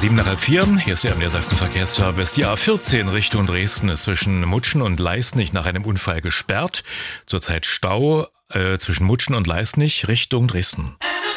7 nach halb 4, hier ist der MDR Sachsen Verkehrsservice. Die A14 Richtung Dresden ist zwischen Mutschen und Leisnig nach einem Unfall gesperrt. Zurzeit Stau zwischen Mutschen und Leisnig Richtung Dresden.